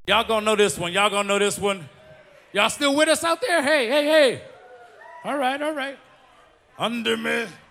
Y'all gonna know this one. Y'all gonna know this one. Y'all still with us out there? Hey, hey, hey. All right, all right. Under me.